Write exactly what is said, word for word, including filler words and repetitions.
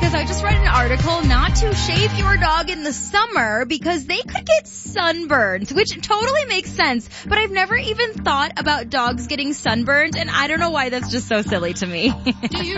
because I just read an article not to shave your dog in the summer because they could get sunburned, which totally makes sense. But I've never even thought about dogs getting sunburned, and I don't know why that's just so silly to me. Do you